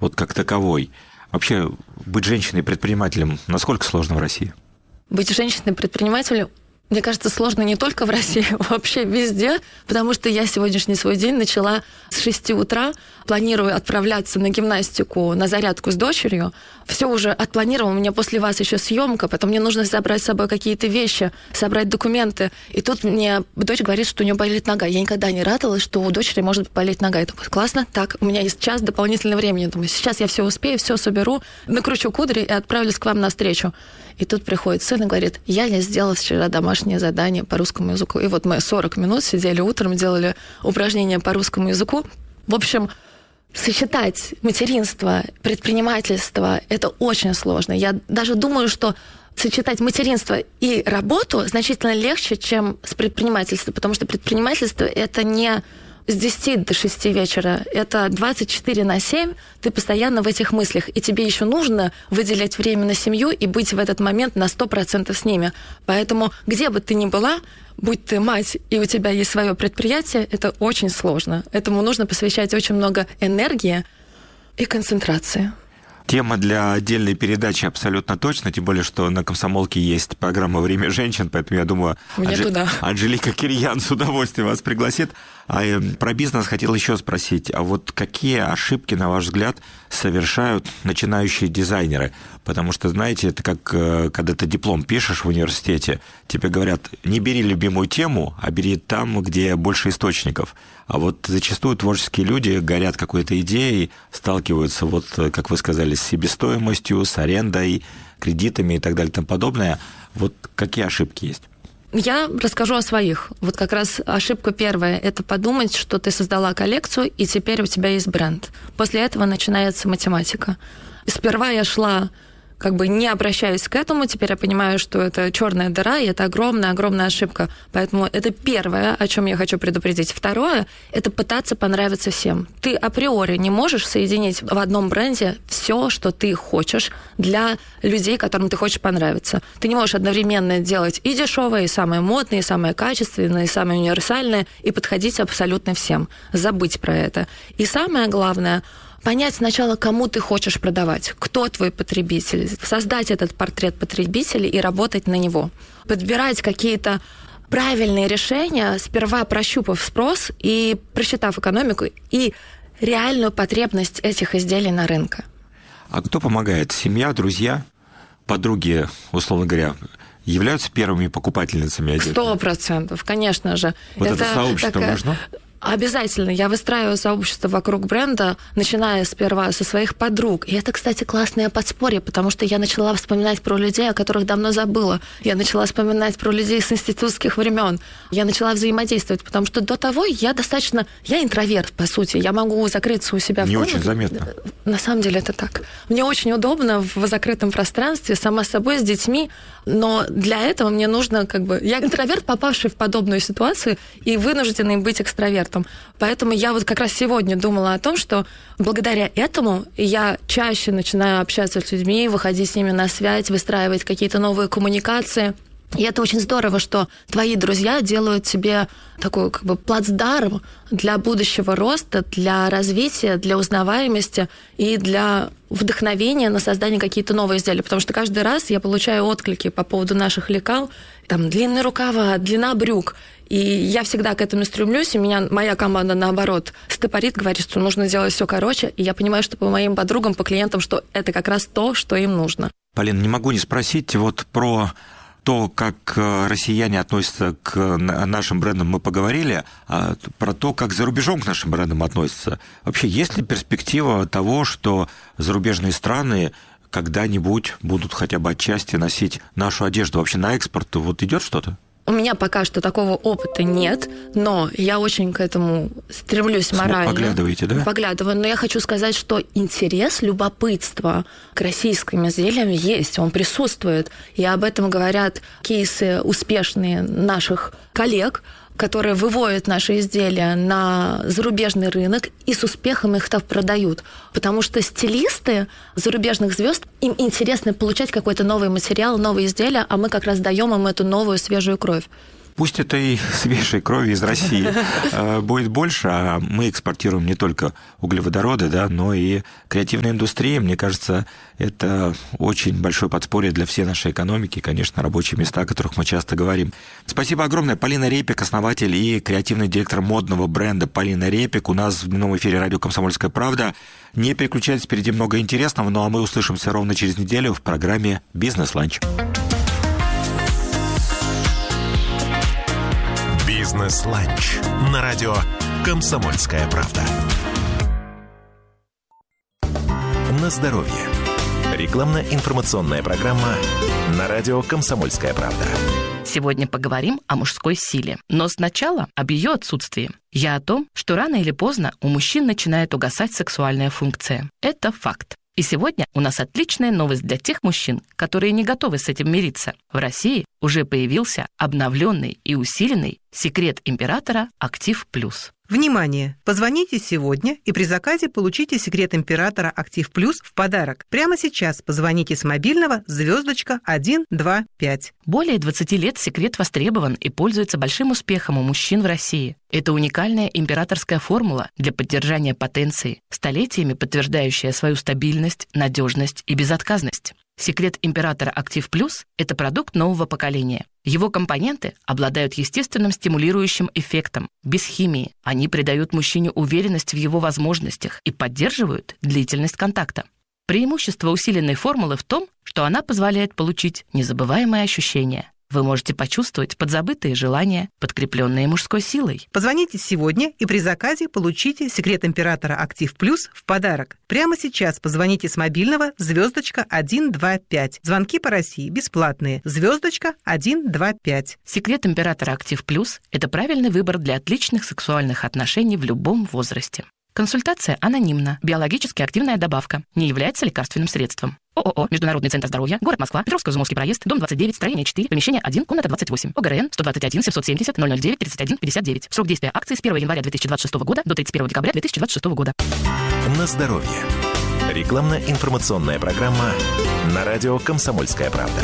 вот как таковой. Вообще, быть женщиной-предпринимателем насколько сложно в России? Быть женщиной-предпринимателем, мне кажется, сложно не только в России, вообще везде, потому что я сегодняшний свой день начала с 6 утра, планирую отправляться на гимнастику, на зарядку с дочерью. Все уже отпланировала, у меня после вас еще съемка, потом мне нужно забрать с собой какие-то вещи, собрать документы. И тут мне дочь говорит, что у нее болит нога. Я никогда не радовалась, что у дочери может болеть нога. Я думаю, классно, так, у меня есть час дополнительного времени. Думаю, сейчас я все успею, все соберу, накручу кудри и отправлюсь к вам навстречу. И тут приходит сын и говорит, я не сделала вчера домашнее задание по русскому языку. И вот мы 40 минут сидели утром, делали упражнения по русскому языку. В общем, сочетать материнство, предпринимательство – это очень сложно. Я даже думаю, что сочетать материнство и работу значительно легче, чем с предпринимательством, потому что предпринимательство – это не с 10 до 6 вечера, это 24/7, ты постоянно в этих мыслях, и тебе еще нужно выделять время на семью и быть в этот момент на 100% с ними. Поэтому где бы ты ни была, будь ты мать, и у тебя есть свое предприятие, это очень сложно. Этому нужно посвящать очень много энергии и концентрации. Тема для отдельной передачи абсолютно точно, тем более, что на «Комсомолке» есть программа «Время женщин», поэтому я думаю, Анжелика Кирьян с удовольствием вас пригласит. А про бизнес хотел еще спросить, а вот какие ошибки, на ваш взгляд, совершают начинающие дизайнеры? Потому что, знаете, это как когда ты диплом пишешь в университете, тебе говорят, не бери любимую тему, а бери там, где больше источников. А вот зачастую творческие люди горят какой-то идеей, сталкиваются, вот, как вы сказали, с себестоимостью, с арендой, кредитами и так далее и тому подобное. Вот какие ошибки есть? Я расскажу о своих. Вот как раз ошибка первая – это подумать, что ты создала коллекцию, и теперь у тебя есть бренд. После этого начинается математика. Сперва я шла, как бы не обращаясь к этому, теперь я понимаю, что это черная дыра, и это огромная ошибка. Поэтому это первое, о чем я хочу предупредить. Второе – это пытаться понравиться всем. Ты априори не можешь соединить в одном бренде все, что ты хочешь для людей, которым ты хочешь понравиться. Ты не можешь одновременно делать и дешевое, и самое модное, и самое качественное, и самое универсальное, и подходить абсолютно всем. Забыть про это. И самое главное – понять сначала, кому ты хочешь продавать, кто твой потребитель, создать этот портрет потребителя и работать на него. Подбирать какие-то правильные решения, сперва прощупав спрос и просчитав экономику и реальную потребность этих изделий на рынке. А кто помогает? Семья, друзья, подруги, условно говоря, являются первыми покупательницами одежды? 100%, конечно же. Вот это сообщество нужно? Обязательно. Я выстраиваю сообщество вокруг бренда, начиная сперва со своих подруг. И это, кстати, классное подспорье, потому что я начала вспоминать про людей, о которых давно забыла. Я начала вспоминать про людей с институтских времен. Я начала взаимодействовать, потому что до того я интроверт, по сути. Я могу закрыться у себя в комнате. Не очень заметно. На самом деле это так. Мне очень удобно в закрытом пространстве, сама собой, с детьми, но для этого мне нужно Я интроверт, попавший в подобную ситуацию и вынужденный быть экстравертом. Поэтому я вот как раз сегодня думала о том, что благодаря этому я чаще начинаю общаться с людьми, выходить с ними на связь, выстраивать какие-то новые коммуникации. И это очень здорово, что твои друзья делают тебе такой плацдарм для будущего роста, для развития, для узнаваемости и для вдохновения на создание каких-то новых изделий. Потому что каждый раз я получаю отклики по поводу наших лекал, длинные рукава, длина брюк. И я всегда к этому стремлюсь, и моя команда, наоборот, стопорит, говорит, что нужно делать все короче. И я понимаю, что по моим подругам, по клиентам, что это как раз то, что им нужно. Полин, не могу не спросить вот про то, как россияне относятся к нашим брендам, мы поговорили, а про то, как за рубежом к нашим брендам относятся. Вообще, есть ли перспектива того, что зарубежные страны когда-нибудь будут хотя бы отчасти носить нашу одежду? Вообще на экспорт вот идет что-то? У меня пока что такого опыта нет, но я очень к этому стремлюсь морально. Поглядываете, да? Поглядываю, но я хочу сказать, что интерес, любопытство к российским изделиям есть, он присутствует. И об этом говорят кейсы успешные наших коллег, которые выводят наши изделия на зарубежный рынок и с успехом их там продают. Потому что стилисты зарубежных звезд, им интересно получать какой-то новый материал, новые изделия, а мы как раз даем им эту новую свежую кровь. Пусть этой свежей крови из России будет больше, а мы экспортируем не только углеводороды, да, но и креативная индустрия. Мне кажется, это очень большое подспорье для всей нашей экономики, конечно, рабочие места, о которых мы часто говорим. Спасибо огромное. Полина Репик, основатель и креативный директор модного бренда Полина Репик. У нас в дневном эфире радио «Комсомольская правда». Не переключайтесь, впереди много интересного, ну а мы услышимся ровно через неделю в программе «Бизнес-ланч». «Бизнес-ланч» на радио «Комсомольская правда». На здоровье. Рекламно-информационная программа на радио «Комсомольская правда». Сегодня поговорим о мужской силе. Но сначала об ее отсутствии. Я о том, что рано или поздно у мужчин начинает угасать сексуальная функция. Это факт. И сегодня у нас отличная новость для тех мужчин, которые не готовы с этим мириться. В России уже появился обновленный и усиленный секрет императора «Актив Плюс». Внимание! Позвоните сегодня и при заказе получите секрет императора «Актив Плюс» в подарок. Прямо сейчас позвоните с мобильного *125. Более 20 лет секрет востребован и пользуется большим успехом у мужчин в России. Это уникальная императорская формула для поддержания потенции, столетиями подтверждающая свою стабильность, надежность и безотказность. Секрет императора «Актив Плюс» – это продукт нового поколения. Его компоненты обладают естественным стимулирующим эффектом, без химии. Они придают мужчине уверенность в его возможностях и поддерживают длительность контакта. Преимущество усиленной формулы в том, что она позволяет получить незабываемые ощущения. Вы можете почувствовать подзабытые желания, подкрепленные мужской силой. Позвоните сегодня и при заказе получите секрет императора «Актив Плюс» в подарок. Прямо сейчас позвоните с мобильного *125. Звонки по России бесплатные. *125. Секрет императора «Актив Плюс» – это правильный выбор для отличных сексуальных отношений в любом возрасте. Консультация анонимна. Биологически активная добавка. Не является лекарственным средством. ООО «Международный центр здоровья», город Москва, Петровско-Изумовский проезд, дом 29, строение 4, помещение 1, комната 28. ОГРН 121 770 009 31 59. Срок действия акции с 1 января 2026 года до 31 декабря 2026 года. На здоровье. Рекламно-информационная программа на радио «Комсомольская правда».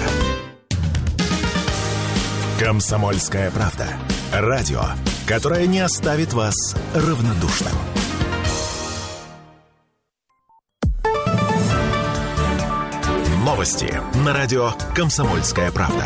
«Комсомольская правда». Радио, которое не оставит вас равнодушным. Новости на радио «Комсомольская правда».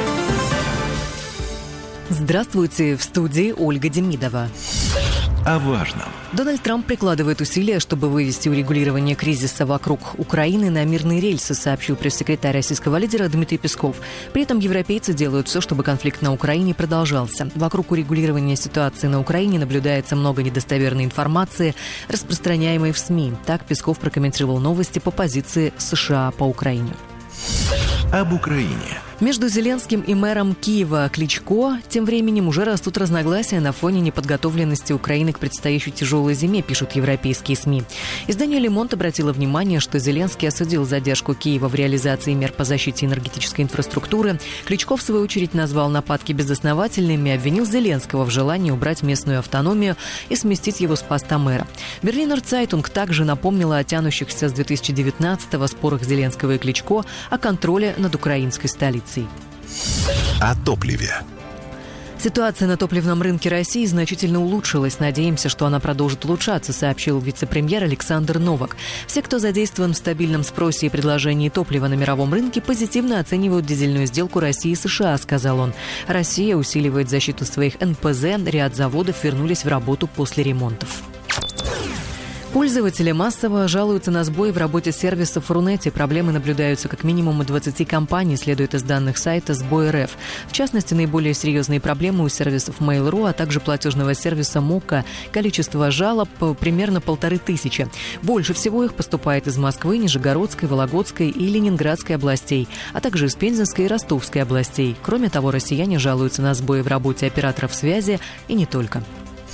Здравствуйте, в студии Ольга Демидова. О важном. Дональд Трамп прикладывает усилия, чтобы вывести урегулирование кризиса вокруг Украины на мирные рельсы, сообщил пресс-секретарь российского лидера Дмитрий Песков. При этом европейцы делают все, чтобы конфликт на Украине продолжался. Вокруг урегулирования ситуации на Украине наблюдается много недостоверной информации, распространяемой в СМИ. Так Песков прокомментировал новости по позиции США по Украине. Об Украине. Между Зеленским и мэром Киева Кличко тем временем уже растут разногласия на фоне неподготовленности Украины к предстоящей тяжелой зиме, пишут европейские СМИ. Издание «Le Monde» обратило внимание, что Зеленский осудил задержку Киева в реализации мер по защите энергетической инфраструктуры. Кличко, в свою очередь, назвал нападки безосновательными и обвинил Зеленского в желании убрать местную автономию и сместить его с поста мэра. Берлинер Цайтунг также напомнила о тянущихся с 2019-го спорах Зеленского и Кличко о контроле над украинской столицей. О топливе. Ситуация на топливном рынке России значительно улучшилась. Надеемся, что она продолжит улучшаться, сообщил вице-премьер Александр Новак. Все, кто задействован в стабильном спросе и предложении топлива на мировом рынке, позитивно оценивают дизельную сделку России и США, сказал он. Россия усиливает защиту своих НПЗ, ряд заводов вернулись в работу после ремонтов. Пользователи массово жалуются на сбои в работе сервисов в Рунете. Проблемы наблюдаются как минимум у 20 компаний, следует из данных сайта «Сбой.РФ». В частности, наиболее серьезные проблемы у сервисов Mail.ru, а также платежного сервиса МОКа. Количество жалоб примерно 1500. Больше всего их поступает из Москвы, Нижегородской, Вологодской и Ленинградской областей, а также из Пензенской и Ростовской областей. Кроме того, россияне жалуются на сбои в работе операторов связи и не только.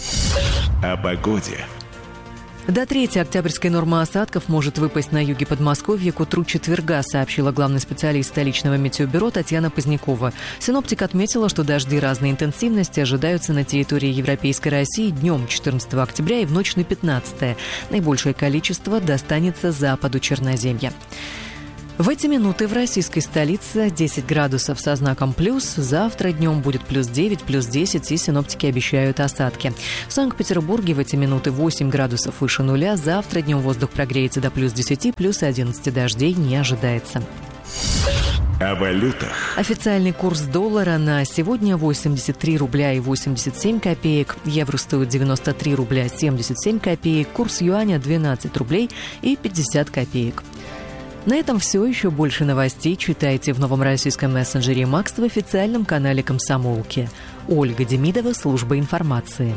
О погоде. До 3-й октябрьской нормы осадков может выпасть на юге Подмосковья к утру четверга, сообщила главный специалист столичного метеобюро Татьяна Позднякова. Синоптик отметила, что дожди разной интенсивности ожидаются на территории Европейской России днем 14 октября и в ночь на 15. Наибольшее количество достанется западу Черноземья. В эти минуты в российской столице 10 градусов со знаком плюс. Завтра днем будет плюс 9, плюс 10, и синоптики обещают осадки. В Санкт-Петербурге в эти минуты 8 градусов выше нуля. Завтра днем воздух прогреется до плюс 10, плюс 11, дождей не ожидается. О валютах. Официальный курс доллара на сегодня 83 рубля и 87 копеек. Евро стоит 93 рубля 77 копеек. Курс юаня 12 рублей и 50 копеек. На этом все. Еще больше новостей читайте в новом российском мессенджере Макс в официальном канале «Комсомолки». Ольга Демидова, служба информации.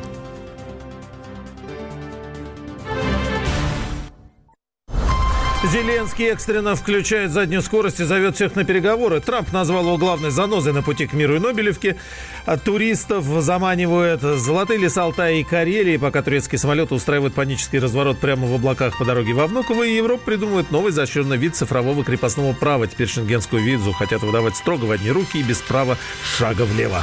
Зеленский экстренно включает заднюю скорость и зовет всех на переговоры. Трамп назвал его главной занозой на пути к миру и Нобелевке. От туристов заманивают золотые леса Алтая и Карелии, пока турецкие самолеты устраивают панический разворот прямо в облаках по дороге во Внуково. И Европа придумывает новый изощренный вид цифрового крепостного права. Теперь шенгенскую визу хотят выдавать строго в одни руки и без права шага влево.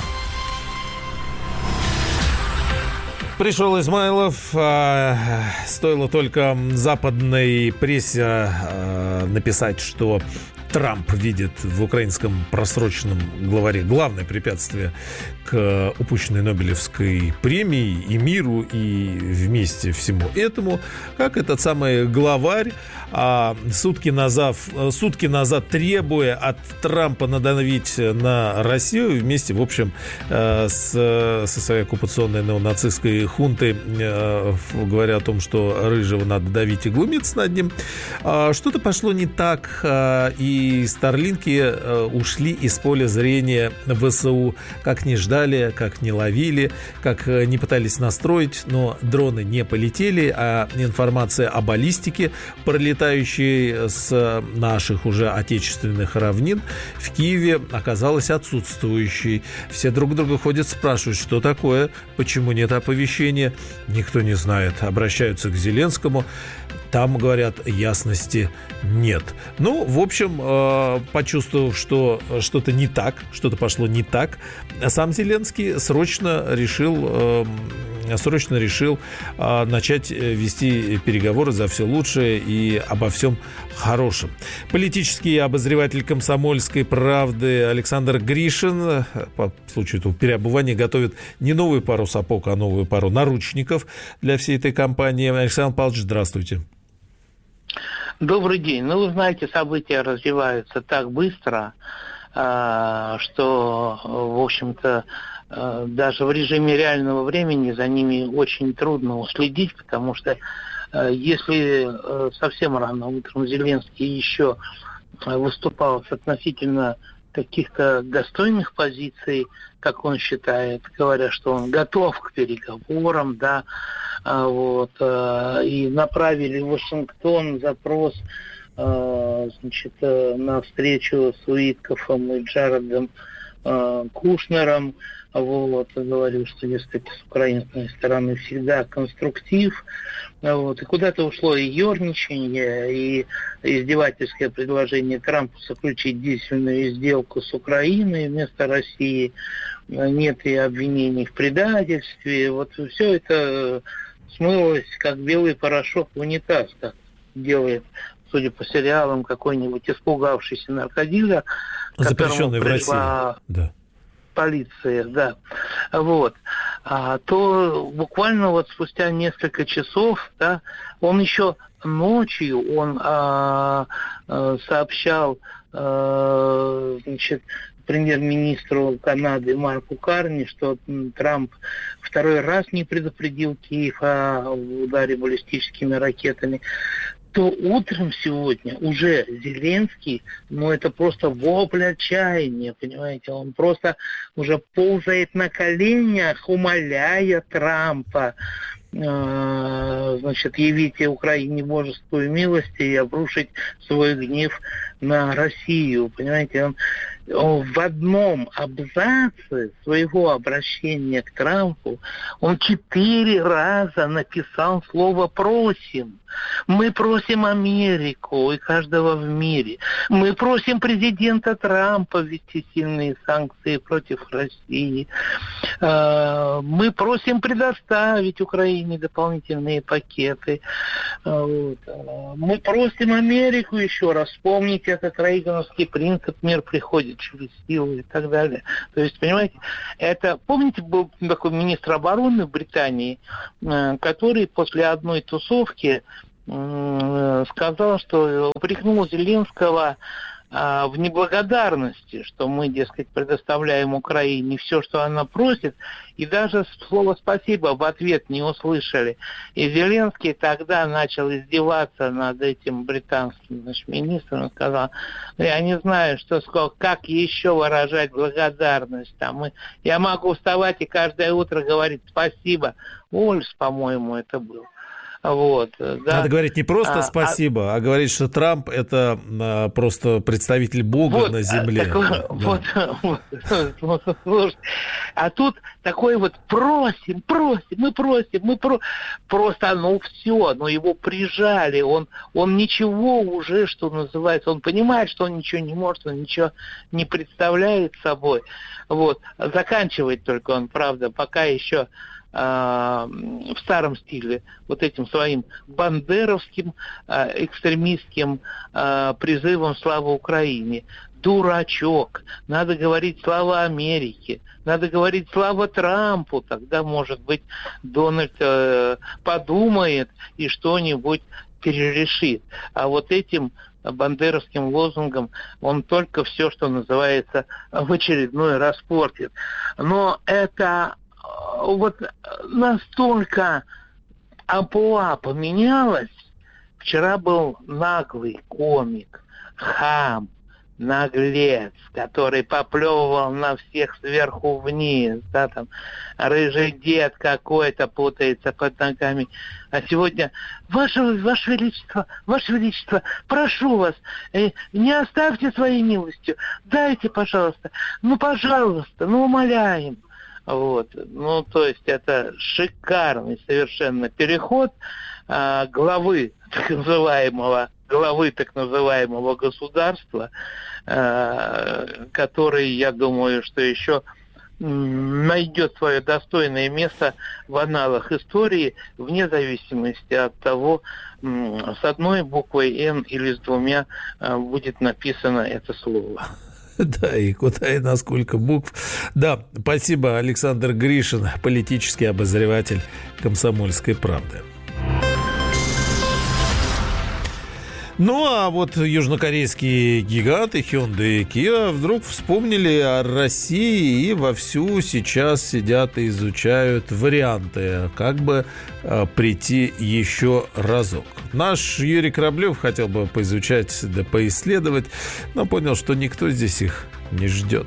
Пришел Измайлов. Стоило только западной прессе написать, что Трамп видит в украинском просроченном главаре главное препятствие к упущенной Нобелевской премии и миру, и вместе всему этому, как этот самый главарь сутки назад требуя от Трампа надавить на Россию вместе, в общем, со своей оккупационной неонацистской хунтой, говоря о том, что Рыжего надо давить и глумиться над ним. Что-то пошло не так, и старлинки ушли из поля зрения ВСУ. Как не ждали, как не ловили, как не пытались настроить, но дроны не полетели, а информация о баллистике, пролетающей с наших уже отечественных равнин в Киеве, оказалась отсутствующей. Все друг друга ходят, спрашивают, что такое, почему нет оповещения. Никто не знает. Обращаются к Зеленскому. Там, говорят, ясности нет. Ну, в общем, почувствовав, что что-то не так, что-то пошло не так, сам Зеленский срочно решил начать вести переговоры за все лучшее и обо всем хорошем. Политический обозреватель «Комсомольской правды» Александр Гришин по случаю этого переобувания готовит не новую пару сапог, а новую пару наручников для всей этой кампании. Александр Павлович, здравствуйте. Добрый день. Ну, вы знаете, события развиваются так быстро, что, в общем-то, даже в режиме реального времени за ними очень трудно уследить, потому что если совсем рано утром Зеленский еще выступал с относительно каких-то достойных позиций, как он считает, говоря, что он готов к переговорам, да, и направили в Вашингтон запрос, на встречу с Уиткофом и Джаредом Кушнером, говорил, что, дескать, с украинской стороны всегда конструктив, и куда-то ушло и ерничание, и издевательское предложение Трампу заключить действенную сделку с Украиной вместо России, нет и обвинений в предательстве, все это смылось, как белый порошок в унитаз, как делает, судя по сериалам, какой-нибудь испугавшийся наркодилер, запрещенный в России, да. Полиция, да. То буквально спустя несколько часов, да, он еще ночью сообщал, премьер-министру Канады Марку Карни, что Трамп второй раз не предупредил Киев о ударе баллистическими ракетами, то утром сегодня уже Зеленский, это просто вопль отчаяния, понимаете, он просто уже ползает на коленях, умоляя Трампа, явите Украине божескую милость и обрушить свой гнев на Россию, понимаете, он в одном абзаце своего обращения к Трампу он 4 раза написал слово «просим». Мы просим Америку и каждого в мире. Мы просим президента Трампа ввести сильные санкции против России. Мы просим предоставить Украине дополнительные пакеты. Мы просим Америку еще раз вспомнить есть этот рейгановский принцип «мир приходит через силу» и так далее. То есть, понимаете, это... Помните, был такой министр обороны в Британии, который после одной тусовки сказал, что упрекнул Зеленского в неблагодарности, что мы, дескать, предоставляем Украине все, что она просит, и даже слово «спасибо» в ответ не услышали. И Зеленский тогда начал издеваться над этим британским министром, он сказал: я не знаю, как еще выражать благодарность. Я могу вставать и каждое утро говорить «спасибо». Ольс, по-моему, это был. Вот, да. Надо говорить не просто спасибо, а говорить, что Трамп – это просто представитель Бога на земле. Слушайте, а тут такой вот просим, просто, все, его прижали, он ничего уже, что называется, он понимает, что он ничего не может, он ничего не представляет собой. Вот, заканчивает только он, правда, пока еще в старом стиле, вот этим своим бандеровским, экстремистским призывом «Слава Украине». Дурачок. Надо говорить «Слава Америке». Надо говорить «Слава Трампу». Тогда, может быть, Дональд подумает и что-нибудь перерешит. А вот этим бандеровским лозунгом он только все, что называется, в очередной раз портит. Но это... Вот настолько амплуа поменялась. Вчера был наглый комик, хам, наглец, который поплевывал на всех сверху вниз, да, там, рыжий дед какой-то путается под ногами. А сегодня: Ваше Величество, прошу вас, не оставьте своей милостью, дайте, пожалуйста, умоляем. Вот, то есть это шикарный совершенно переход главы так называемого государства, который, я думаю, что еще найдет свое достойное место в аналах истории, вне зависимости от того, с одной буквой «Н» или с двумя будет написано это слово. Да, и куда и на сколько букв. Да, спасибо, Александр Гришин, политический обозреватель «Комсомольской правды». Ну, а вот южнокорейские гиганты Hyundai и Kia вдруг вспомнили о России и вовсю сейчас сидят и изучают варианты, как бы прийти еще разок. Наш Юрий Кораблев хотел бы поизучать да поисследовать, но понял, что никто здесь их не ждет.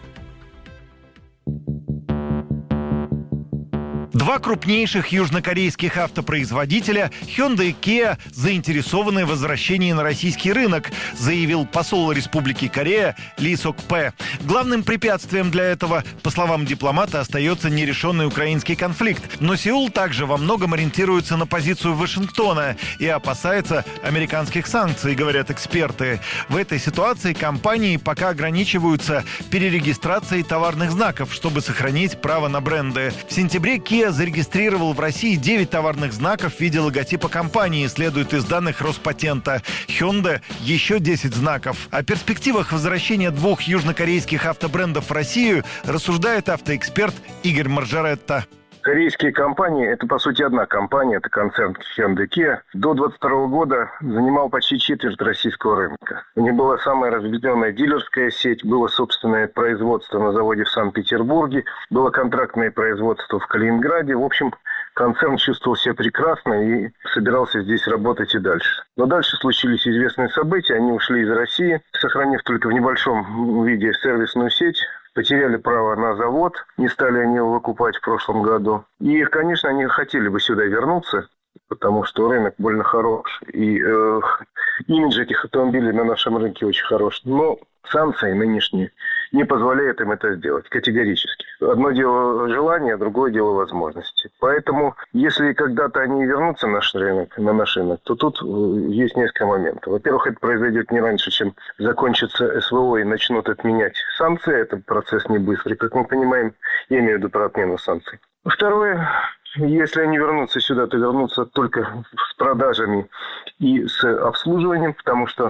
Два крупнейших южнокорейских автопроизводителя Hyundai и Kia заинтересованы в возвращении на российский рынок, заявил посол Республики Корея Ли Сок Пэ. Главным препятствием для этого, по словам дипломата, остается нерешенный украинский конфликт. Но Сеул также во многом ориентируется на позицию Вашингтона и опасается американских санкций, говорят эксперты. В этой ситуации компании пока ограничиваются перерегистрацией товарных знаков, чтобы сохранить право на бренды. В сентябре Kia зарегистрировал в России 9 товарных знаков в виде логотипа компании, следует из данных Роспатента. Hyundai еще 10 знаков. О перспективах возвращения двух южнокорейских автобрендов в Россию рассуждает автоэксперт Игорь Маржаретта. Корейские компании – это, по сути, одна компания, это концерн Hyundai Kia. До 2022 года занимал почти четверть российского рынка. У них была самая разведенная дилерская сеть, было собственное производство на заводе в Санкт-Петербурге, было контрактное производство в Калининграде. В общем, концерн чувствовал себя прекрасно и собирался здесь работать и дальше. Но дальше случились известные события, они ушли из России, сохранив только в небольшом виде сервисную сеть. Потеряли право на завод, не стали они его выкупать в прошлом году. И, конечно, они хотели бы сюда вернуться, потому что рынок больно хорош. И имидж этих автомобилей на нашем рынке очень хорош. Но санкции нынешние не позволяют им это сделать категорически. Одно дело желание, другое дело возможности. Поэтому, если когда-то они вернутся на наш рынок, то тут есть несколько моментов. Во-первых, это произойдет не раньше, чем закончится СВО и начнут отменять санкции. Этот процесс не быстрый, как мы понимаем. Я имею в виду про отмену санкций. Второе, если они вернутся сюда, то вернутся только с продажами и с обслуживанием, потому что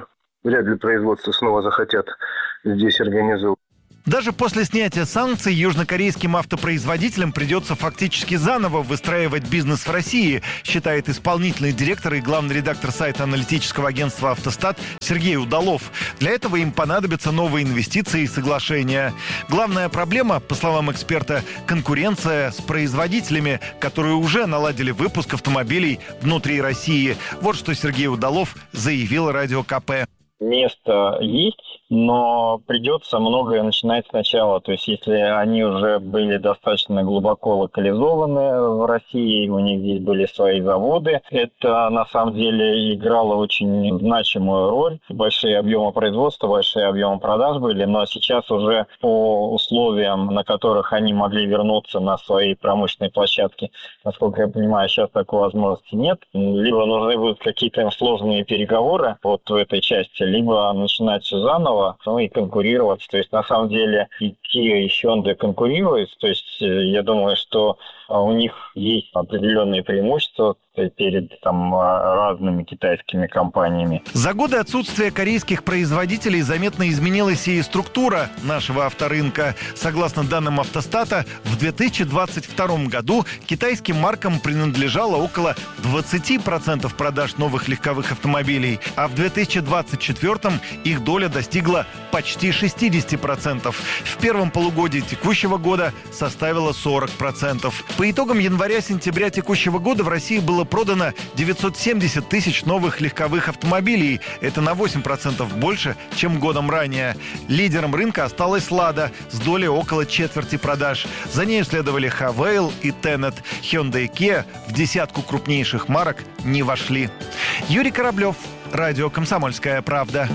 Вряд ли производство снова захотят здесь организовывать. Даже после снятия санкций южнокорейским автопроизводителям придется фактически заново выстраивать бизнес в России, считает исполнительный директор и главный редактор сайта аналитического агентства «Автостат» Сергей Удалов. Для этого им понадобятся новые инвестиции и соглашения. Главная проблема, по словам эксперта, конкуренция с производителями, которые уже наладили выпуск автомобилей внутри России. Вот что Сергей Удалов заявил Радио КП. Место есть, но придется многое начинать сначала. То есть, если они уже были достаточно глубоко локализованы в России, у них здесь были свои заводы, это на самом деле играло очень значимую роль. Большие объемы производства, большие объемы продаж были, но сейчас уже по условиям, на которых они могли вернуться на свои промышленные площадки, насколько я понимаю, сейчас такой возможности нет. Либо нужны будут какие-то сложные переговоры вот в этой части, либо начинать все заново, ну и конкурировать. То есть, на самом деле, и Kia, и Hyundai конкурируют. То есть, я думаю, что у них есть определенные преимущества перед разными китайскими компаниями. За годы отсутствия корейских производителей заметно изменилась и структура нашего авторынка. Согласно данным Автостата, в 2022 году китайским маркам принадлежало около 20% продаж новых легковых автомобилей, а в 2024 их доля достигла почти 60%. В первом полугодии текущего года составила 40%. По итогам января-сентября текущего года в России было продано 970 тысяч новых легковых автомобилей. Это на 8% больше, чем годом ранее. Лидером рынка осталась «Лада» с долей около четверти продаж. За ней следовали «Хавейл» и «Тенет». Hyundai и Kia в десятку крупнейших марок не вошли. Юрий Кораблев, Радио «Комсомольская правда».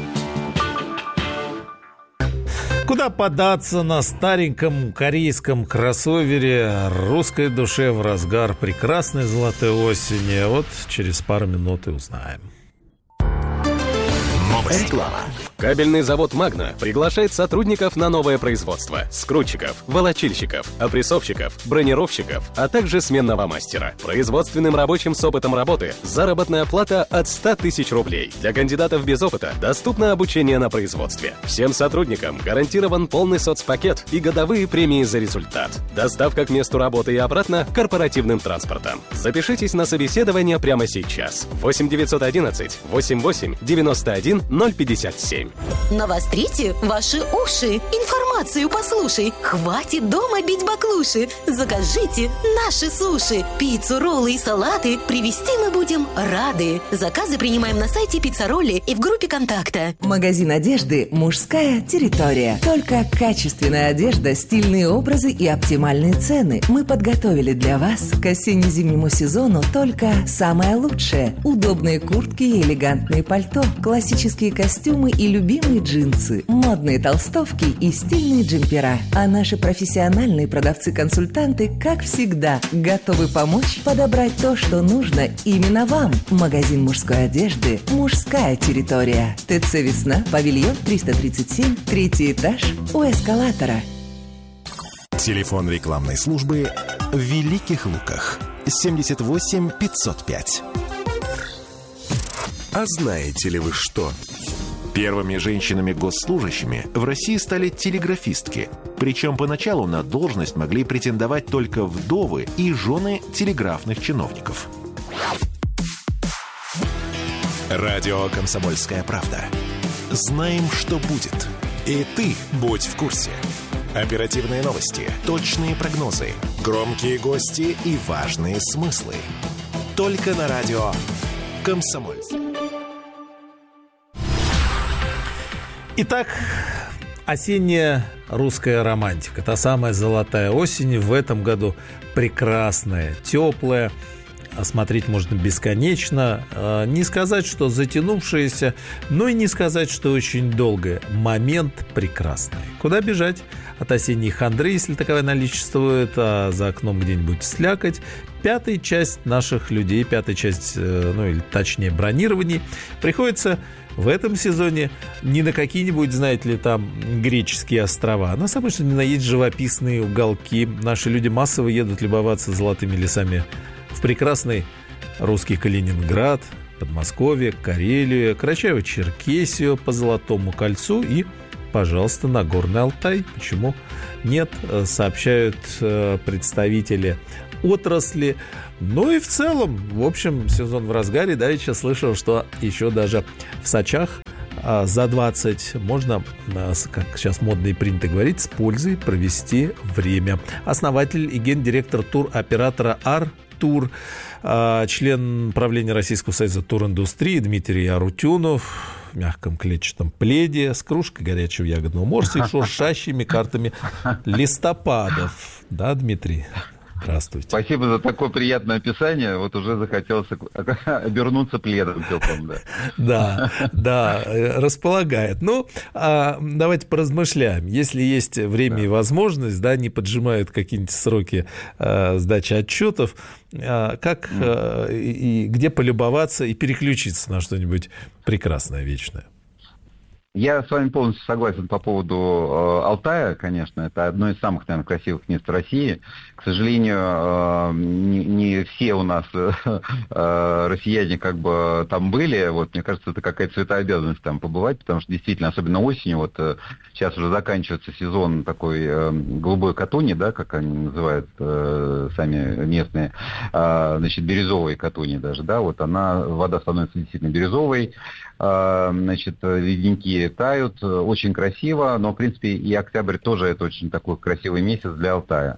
Куда податься на стареньком корейском кроссовере русской душе в разгар прекрасной золотой осени? Вот через пару минут и узнаем. Реклама. Кабельный завод «Магна» приглашает сотрудников на новое производство. Скрутчиков, волочильщиков, опрессовщиков, бронировщиков, а также сменного мастера. Производственным рабочим с опытом работы заработная плата от 100 тысяч рублей. Для кандидатов без опыта доступно обучение на производстве. Всем сотрудникам гарантирован полный соцпакет и годовые премии за результат. Доставка к месту работы и обратно корпоративным транспортом. Запишитесь на собеседование прямо сейчас. 8 911 88 91 057. Навострите ваши уши. Информацию послушай. Хватит дома бить баклуши. Закажите наши суши. Пиццу, роллы и салаты привезти мы будем рады. Заказы принимаем на сайте Пиццаролли и в группе контакта. Магазин одежды «Мужская территория». Только качественная одежда, стильные образы и оптимальные цены. Мы подготовили для вас к осенне-зимнему сезону только самое лучшее. Удобные куртки и элегантные пальто, классические костюмы и любимые джинсы, модные толстовки и стильные джемпера. А наши профессиональные продавцы-консультанты, как всегда, готовы помочь подобрать то, что нужно именно вам. Магазин мужской одежды «Мужская территория». ТЦ «Весна», павильон 337, 3-й этаж, у эскалатора. Телефон рекламной службы в Великих Луках 78 505. А знаете ли вы что? Первыми женщинами-госслужащими в России стали телеграфистки. Причем поначалу на должность могли претендовать только вдовы и жены телеграфных чиновников. Радио «Комсомольская правда». Знаем, что будет. И ты будь в курсе. Оперативные новости, точные прогнозы, громкие гости и важные смыслы. Только на радио «Комсомольская». Итак, осенняя русская романтика. Та самая золотая осень в этом году прекрасная, теплая. Смотреть можно бесконечно. Не сказать, что затянувшаяся, но и не сказать, что очень долгая. Момент прекрасный. Куда бежать от осенней хандры, если таковая наличествует, а за окном где-нибудь слякоть. Пятая часть наших людей, пятая часть, или точнее бронирований, приходится в этом сезоне не на какие-нибудь, знаете ли, там греческие острова, а на самые что ни на есть живописные уголки. Наши люди массово едут любоваться золотыми лесами в прекрасный русский Калининград, Подмосковье, Карелию, Карачаево-Черкесию по Золотому кольцу и, пожалуйста, Нагорный Алтай. Почему нет, сообщают представители отрасли. Ну и в целом, в общем, сезон в разгаре. Да, я сейчас слышал, что еще даже в Сочах за 20 можно, как сейчас модно и принято говорить, с пользой провести время. Основатель и гендиректор туроператора «Ар-Тур», член правления Российского союза туриндустрии Дмитрий Арутюнов в мягком клетчатом пледе с кружкой горячего ягодного морса и шуршащими картами листопадов. Да, Дмитрий? Здравствуйте. Спасибо за такое приятное описание. Вот уже захотелось обернуться пледом теплым. Да, располагает. Ну, давайте поразмышляем. Если есть время и возможность, да, не поджимают какие-нибудь сроки сдачи отчетов, как и где полюбоваться и переключиться на что-нибудь прекрасное, вечное? Я с вами полностью согласен по поводу Алтая, конечно. Это одно из самых, наверное, красивых мест России. К сожалению, не все у нас россияне как бы там были. Вот, мне кажется, это какая-то святая обязанность там побывать, потому что действительно, особенно осенью, вот сейчас уже заканчивается сезон такой голубой катуни, да, как они называют сами местные, значит, бирюзовой катуни даже, да, вот вода становится действительно бирюзовой, значит, ледники тают, очень красиво, но, в принципе, и октябрь тоже это очень такой красивый месяц для Алтая.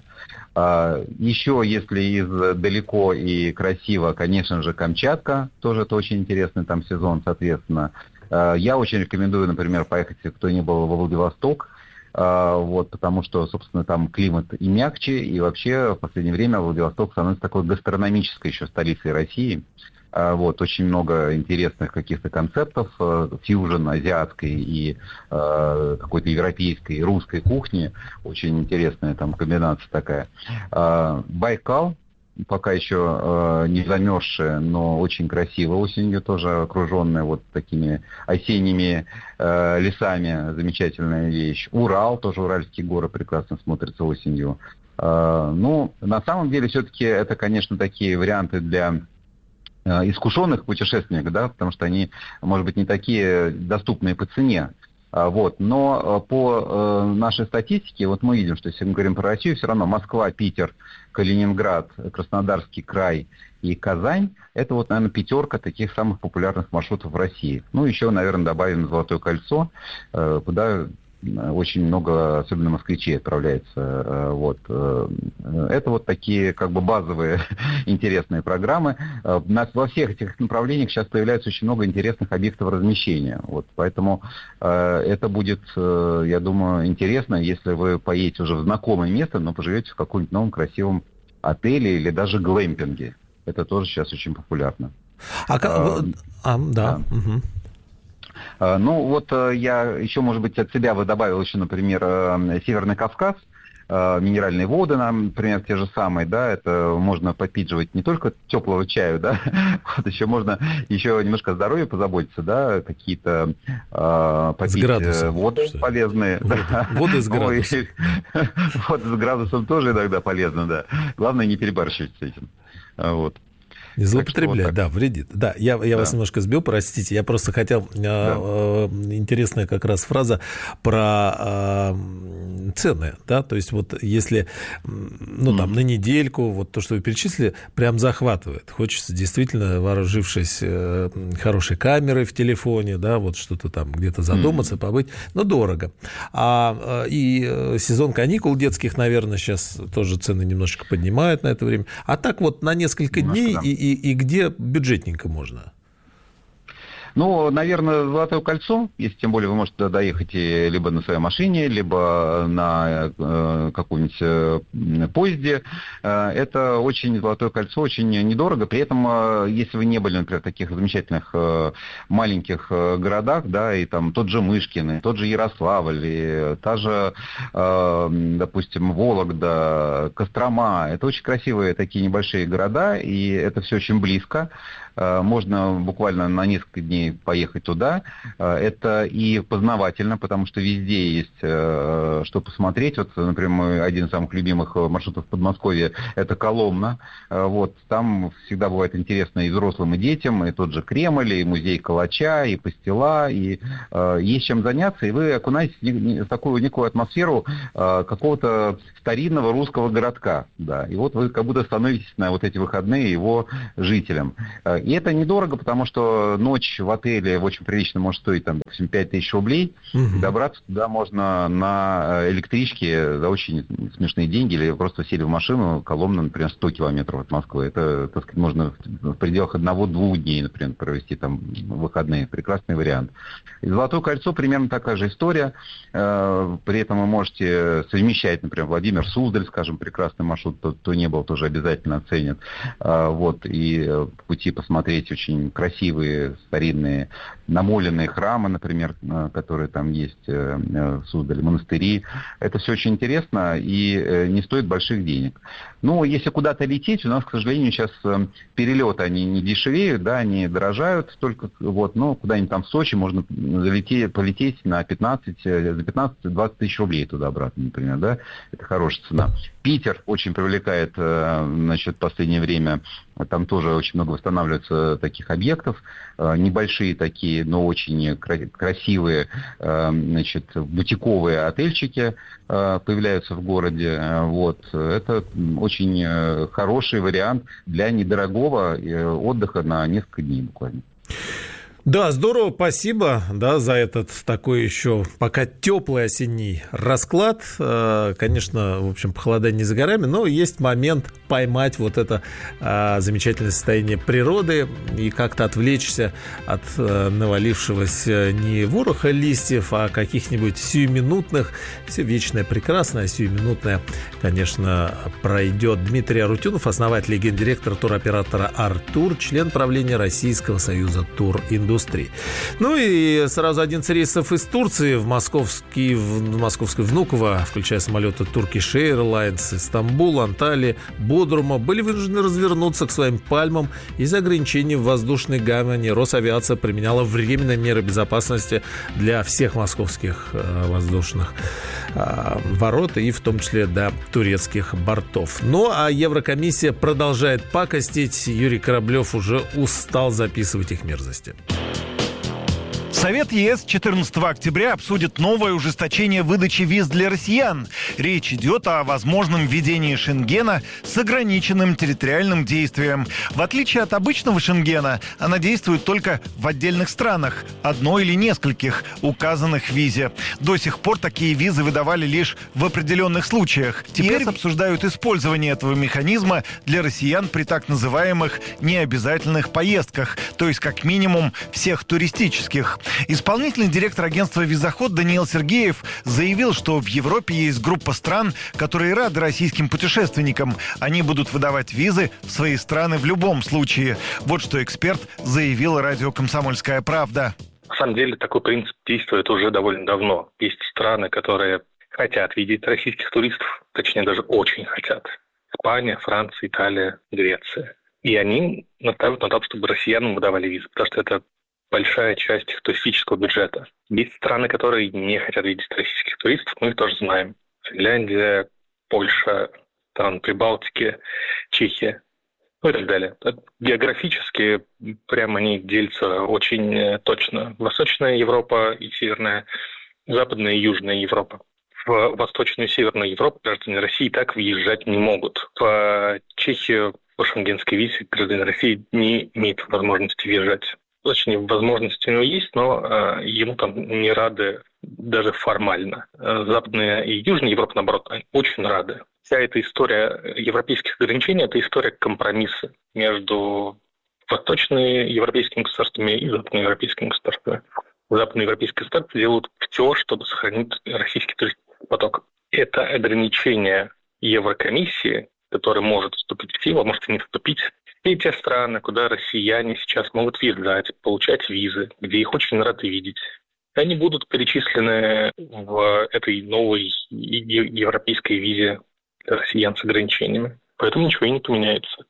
Еще, если далеко и красиво, конечно же, Камчатка, тоже это очень интересный там сезон, соответственно. Я очень рекомендую, например, поехать, кто не был, во Владивосток, вот, потому что, собственно, там климат и мягче, и вообще в последнее время Владивосток становится такой гастрономической еще столицей России. Вот, очень много интересных каких-то концептов фьюжн азиатской и какой-то европейской и русской кухни. Очень интересная там комбинация такая. Байкал, пока еще не замерзшая, но очень красиво осенью, тоже окруженная вот такими осенними лесами. Замечательная вещь. Урал, тоже уральские горы прекрасно смотрятся осенью. Ну, на самом деле, все-таки это, конечно, такие варианты для искушенных путешественников, да, потому что они, может быть, не такие доступные по цене. Вот. Но по нашей статистике, вот мы видим, что если мы говорим про Россию, все равно Москва, Питер, Калининград, Краснодарский край и Казань – это вот, наверное, пятерка таких самых популярных маршрутов в России. Ну, еще, наверное, добавим Золотое кольцо, куда очень много, особенно москвичей, отправляется. Вот. Это вот такие как бы базовые интересные программы. Во всех этих направлениях сейчас появляется очень много интересных объектов размещения. Вот. Поэтому это будет, я думаю, интересно, если вы поедете уже в знакомое место, но поживете в каком-нибудь новом красивом отеле или даже глэмпинге. Это тоже сейчас очень популярно. Да. Угу. Ну, вот я еще, может быть, от себя добавил еще, например, Северный Кавказ, минеральные воды, например, те же самые, да, это можно попидживать не только теплого чаю, да, вот еще можно еще немножко о здоровье позаботиться, да, какие-то попить воды полезные. Воды с градусом. Воды с градусом тоже иногда полезно, да. Главное не перебарщивать с этим. Вот. Не злоупотреблять, вот да, вредит. Да, я вас немножко сбил, простите. Я просто хотел... Интересная как раз фраза про цены, да, то есть вот если, ну, там, на недельку, вот то, что вы перечислили, прям захватывает. Хочется действительно, вооружившись хорошей камерой в телефоне, да, вот что-то там где-то задуматься, побыть, но дорого. И сезон каникул детских, наверное, сейчас тоже цены немножечко поднимают на это время. А так вот на несколько дней и где бюджетненько можно? Ну, наверное, Золотое кольцо, если тем более вы можете доехать либо на своей машине, либо на каком-нибудь поезде. Это очень Золотое кольцо, очень недорого. При этом, если вы не были, например, в таких замечательных маленьких городах, да, и там тот же Мышкин, и тот же Ярославль, и та же, допустим, Вологда, Кострома, это очень красивые такие небольшие города, и это все очень близко. Можно буквально на несколько дней дней поехать туда. Это и познавательно, потому что везде есть что посмотреть. Вот, например, один из самых любимых маршрутов в Подмосковье – это Коломна. Вот, там всегда бывает интересно и взрослым, и детям, и тот же Кремль, и музей Калача, и пастила, и есть чем заняться, и вы окунаетесь в такую некую атмосферу какого-то старинного русского городка. Да. И вот вы как будто становитесь на вот эти выходные его жителем. И это недорого, потому что ночь в отеле в очень прилично может стоить, там, допустим, 5000 рублей. Добраться туда можно на электричке за очень смешные деньги, или просто сели в машину, Коломна, например, 100 километров от Москвы. Это, так сказать, можно в пределах 1-2 дней, например, провести там выходные. Прекрасный вариант. И Золотое кольцо примерно такая же история. При этом вы можете совмещать, например, Владимир-Суздаль, скажем, прекрасный маршрут, кто не был, тоже обязательно оценит. Вот, и по пути посмотреть очень красивые старинные намоленные храмы, например, которые там есть в Суздале, монастыри. Это все очень интересно и не стоит больших денег. Но если куда-то лететь, у нас, к сожалению, сейчас перелеты, они не дешевеют, да, они дорожают, только вот, но куда-нибудь там в Сочи можно полететь на 15-20 тысяч рублей туда-обратно, например, да, это хорошая цена. Питер очень привлекает, значит, в последнее время, там тоже очень много восстанавливается таких объектов, небольшие такие, но очень красивые, значит, бутиковые отельчики появляются в городе, вот, это очень хороший вариант для недорогого отдыха на несколько дней буквально. Да, здорово, спасибо, да, за этот такой еще пока теплый осенний расклад. Конечно, в общем, похолодание не за горами, но есть момент поймать вот это замечательное состояние природы и как-то отвлечься от навалившегося не вороха листьев, а каких-нибудь сиюминутных. Все вечное прекрасное, сиюминутное, конечно, пройдет. Дмитрий Арутюнов, основатель и гендиректор туроператора «Артур», член правления Российского союза туриндустрии. Ну и сразу 11 рейсов из Турции в московское Внуково, включая самолеты Turkish Airlines из Стамбула, Анталии, Бодрума, были вынуждены развернуться к своим пальмам из-за ограничений в воздушной гавани. Росавиация применяла временные меры безопасности для всех московских воздушных ворот и в том числе до турецких бортов. Ну а Еврокомиссия продолжает пакостить. Юрий Кораблев уже устал записывать их мерзости. Совет ЕС 14 октября обсудит новое ужесточение выдачи виз для россиян. Речь идет о возможном введении Шенгена с ограниченным территориальным действием. В отличие от обычного Шенгена, она действует только в отдельных странах, одной или нескольких, указанных в визе. До сих пор такие визы выдавали лишь в определенных случаях. Теперь обсуждают использование этого механизма для россиян при так называемых необязательных поездках, то есть как минимум всех туристических. Исполнительный директор агентства «Визоход» Даниил Сергеев заявил, что в Европе есть группа стран, которые рады российским путешественникам. Они будут выдавать визы в свои страны в любом случае. Вот что эксперт заявил радио «Комсомольская правда». На самом деле такой принцип действует уже довольно давно. Есть страны, которые хотят видеть российских туристов, точнее даже очень хотят. Испания, Франция, Италия, Греция. И они настаивают на том, чтобы россиянам выдавали визы, потому что это большая часть их туристического бюджета. Есть страны, которые не хотят видеть российских туристов, мы их тоже знаем. Финляндия, Польша, страны Прибалтики, Чехия, ну и так далее. Географически прямо они делятся очень точно. Восточная Европа и Северная, Западная и Южная Европа. В Восточную и Северную Европу граждане России так въезжать не могут. В Чехию по шенгенской визе гражданин России не имеет возможности въезжать. Точнее, возможности у него есть, но ему там не рады даже формально. Западная и Южная Европа, наоборот, очень рады. Вся эта история европейских ограничений – это история компромисса между восточноевропейскими государствами и западноевропейскими государствами. Западноевропейские государства делают все, чтобы сохранить российский туристический поток. Это ограничение Еврокомиссии, которое может вступить в силу, а может и не вступить. И те страны, куда россияне сейчас могут въезжать, получать визы, где их очень рады видеть, они будут перечислены в этой новой европейской визе для россиян с ограничениями. Поэтому ничего и не поменяется.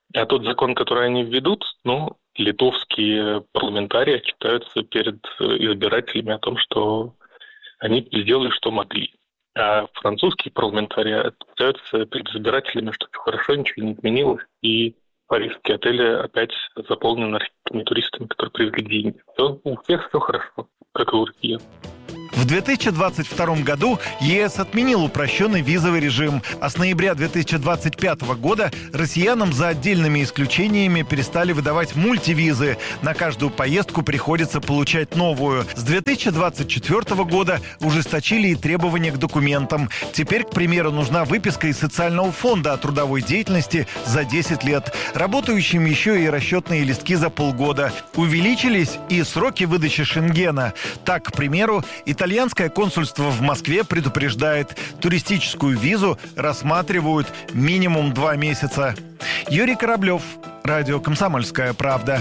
А тот закон, который они введут, литовские парламентарии отчитаются перед избирателями о том, что они сделали, что могли. А французские парламентарии отчитаются перед избирателями, что все хорошо, ничего не изменилось, и парижские отели опять заполнены российскими туристами, которые привезли деньги. У всех все хорошо, как и у россиян. В 2022 году ЕС отменил упрощенный визовый режим, а с ноября 2025 года россиянам за отдельными исключениями перестали выдавать мультивизы. На каждую поездку приходится получать новую. С 2024 года ужесточили и требования к документам. Теперь, к примеру, нужна выписка из социального фонда о трудовой деятельности за 10 лет. Работающим еще и расчетные листки за полгода. Увеличились и сроки выдачи Шенгена. Так, к примеру, итальянское консульство в Москве предупреждает, туристическую визу рассматривают минимум 2 месяца. Юрий Кораблев, радио «Комсомольская правда».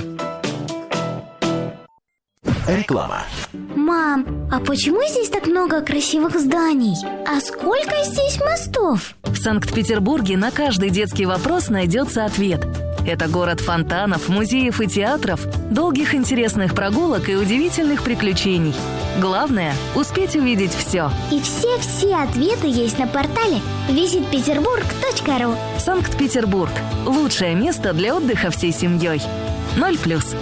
Реклама. Мам, а почему здесь так много красивых зданий? А сколько здесь мостов? В Санкт-Петербурге на каждый детский вопрос найдется ответ. Это город фонтанов, музеев и театров, долгих интересных прогулок и удивительных приключений. Главное – успеть увидеть все. И все ответы есть на портале visitpeterburg.ru. Санкт-Петербург – лучшее место для отдыха всей семьей. 0+.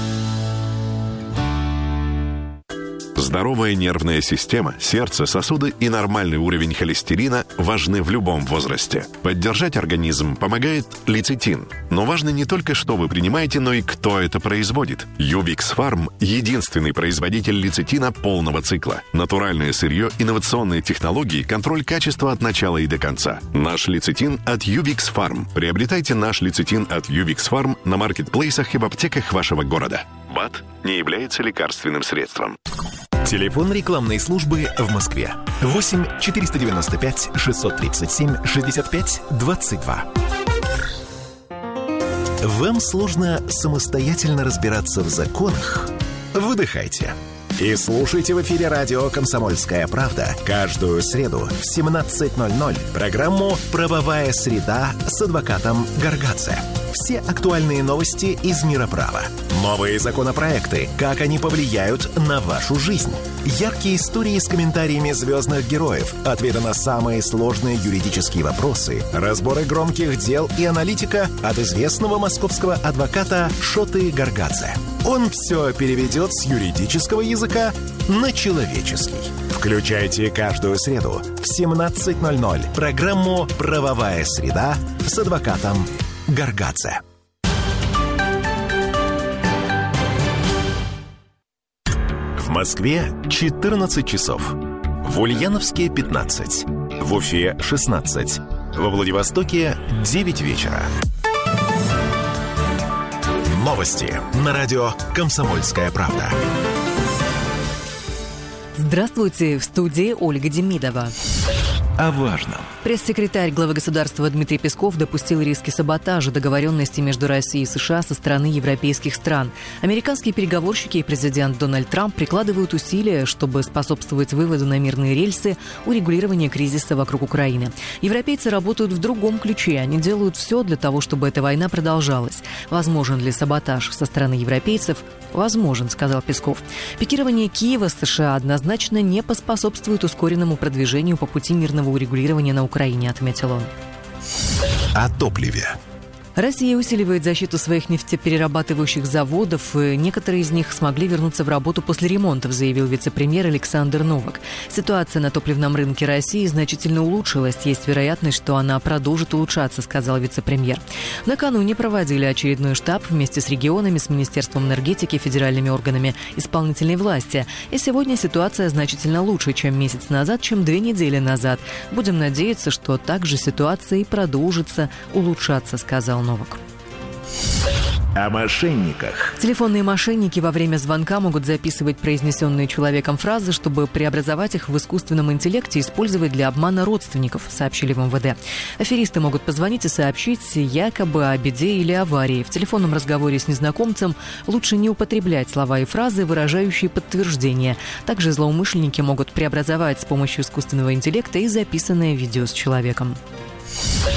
Здоровая нервная система, сердце, сосуды и нормальный уровень холестерина важны в любом возрасте. Поддержать организм помогает лецитин. Но важно не только, что вы принимаете, но и кто это производит. Ювикс Фарм – единственный производитель лецитина полного цикла. Натуральное сырье, инновационные технологии, контроль качества от начала и до конца. Наш лецитин от Ювикс Фарм. Приобретайте наш лецитин от Ювикс Фарм на маркетплейсах и в аптеках вашего города. БАД не является лекарственным средством. Телефон рекламной службы в Москве. 8 495 637 65 22. Вам сложно самостоятельно разбираться в законах? Выдыхайте. И слушайте в эфире радио «Комсомольская правда» каждую среду в 17:00 программу «Правовая среда» с адвокатом Гаргадзе. Все актуальные новости из мира права. Новые законопроекты, как они повлияют на вашу жизнь. Яркие истории с комментариями звездных героев, ответы на самые сложные юридические вопросы, разборы громких дел и аналитика от известного московского адвоката Шоты Гаргадзе. Он все переведет с юридического языка на человеческий. Включайте каждую среду в 17:00 программу «Правовая среда» с адвокатом Гаргадзе. В Москве 14 часов. В Ульяновске 15. В Уфе 16. Во Владивостоке 9 вечера. Новости на радио «Комсомольская правда». Здравствуйте, в студии Ольга Демидова. О важном. Пресс-секретарь главы государства Дмитрий Песков допустил риски саботажа договоренности между Россией и США со стороны европейских стран. Американские переговорщики и президент Дональд Трамп прикладывают усилия, чтобы способствовать выводу на мирные рельсы урегулирования кризиса вокруг Украины. Европейцы работают в другом ключе. Они делают все для того, чтобы эта война продолжалась. Возможен ли саботаж со стороны европейцев? Возможен, сказал Песков. Пикирование Киева с США однозначно не поспособствует ускоренному продвижению по пути мирного урегулирования на Украине, отметил он. О топливе. Россия усиливает защиту своих нефтеперерабатывающих заводов. И некоторые из них смогли вернуться в работу после ремонтов, заявил вице-премьер Александр Новак. Ситуация на топливном рынке России значительно улучшилась. Есть вероятность, что она продолжит улучшаться, сказал вице-премьер. Накануне проводили очередной штаб вместе с регионами, с Министерством энергетики, федеральными органами исполнительной власти. И сегодня ситуация значительно лучше, чем месяц назад, чем 2 недели назад. Будем надеяться, что также ситуация и продолжится улучшаться, сказал Новак. О мошенниках. Телефонные мошенники во время звонка могут записывать произнесенные человеком фразы, чтобы преобразовать их в искусственном интеллекте и использовать для обмана родственников, сообщили в МВД. Аферисты могут позвонить и сообщить якобы о беде или аварии. В телефонном разговоре с незнакомцем лучше не употреблять слова и фразы, выражающие подтверждение. Также злоумышленники могут преобразовать с помощью искусственного интеллекта и записанное видео с человеком.